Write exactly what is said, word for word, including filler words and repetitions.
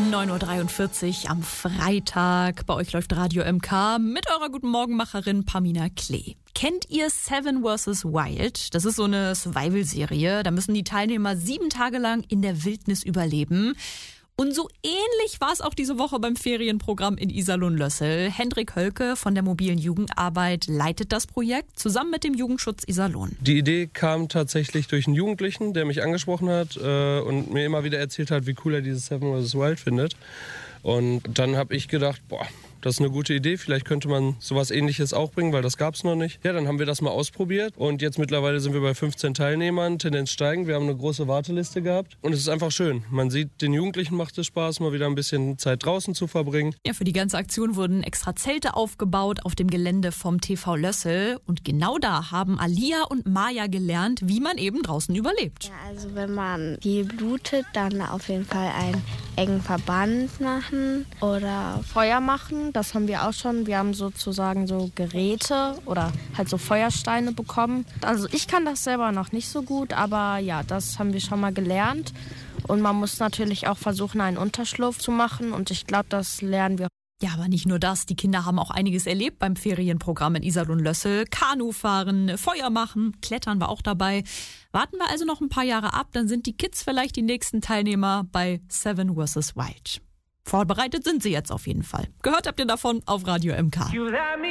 neun Uhr dreiundvierzig am Freitag. Bei euch läuft Radio M K mit eurer Guten Morgenmacherin Pamina Klee. Kennt ihr Seven versus. Wild? Das ist so eine Survival-Serie. Da müssen die Teilnehmer sieben Tage lang in der Wildnis überleben. Und so ähnlich war es auch diese Woche beim Ferienprogramm in Iserlohn-Lössel. Hendrik Hölke von der mobilen Jugendarbeit leitet das Projekt zusammen mit dem Jugendschutz Iserlohn. Die Idee kam tatsächlich durch einen Jugendlichen, der mich angesprochen hat äh, und mir immer wieder erzählt hat, wie cool er dieses Seven versus. Wild findet. Und dann habe ich gedacht, boah, das ist eine gute Idee. Vielleicht könnte man sowas Ähnliches auch bringen, weil das gab es noch nicht. Ja, dann haben wir das mal ausprobiert und jetzt mittlerweile sind wir bei fünfzehn Teilnehmern, Tendenz steigend. Wir haben eine große Warteliste gehabt und es ist einfach schön. Man sieht, den Jugendlichen macht es Spaß, mal wieder ein bisschen Zeit draußen zu verbringen. Ja, für die ganze Aktion wurden extra Zelte aufgebaut auf dem Gelände vom T V Lössel und genau da haben Alia und Maja gelernt, wie man eben draußen überlebt. Ja, also wenn man viel blutet, dann auf jeden Fall einen engen Verband machen oder Feuer machen. Das haben wir auch schon. Wir haben sozusagen so Geräte oder halt so Feuersteine bekommen. Also ich kann das selber noch nicht so gut, aber ja, das haben wir schon mal gelernt. Und man muss natürlich auch versuchen, einen Unterschlupf zu machen. Und ich glaube, das lernen wir. Ja, aber nicht nur das. Die Kinder haben auch einiges erlebt beim Ferienprogramm in Iserlohn-Lössel. Kanu fahren, Feuer machen, Klettern war auch dabei. Warten wir also noch ein paar Jahre ab, dann sind die Kids vielleicht die nächsten Teilnehmer bei Seven versus. Wild. Vorbereitet sind sie jetzt auf jeden Fall. Gehört habt ihr davon auf Radio M K.